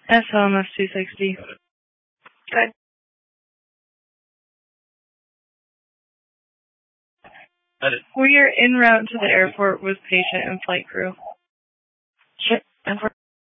SLMS 260. Good. We are en route to the airport with patient and flight crew. Shit. And